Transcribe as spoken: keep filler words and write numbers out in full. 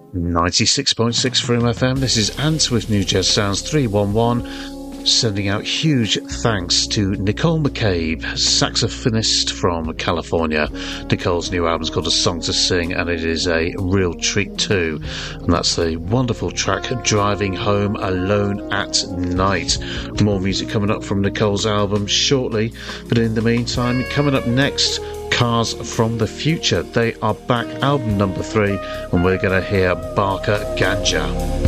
ninety-six point six Freedom F M. This is Ant with New Jazz Sounds three one one, sending out huge thanks to Nicole McCabe, saxophonist from California. Nicole's new album's called A Song to Sing, and it is a real treat too. And that's the wonderful track Driving Home Alone at Night. More music coming up from Nicole's album shortly, but in the meantime, coming up next, Cars from the Future. They are back, album number three, and we're going to hear Barker Ganja.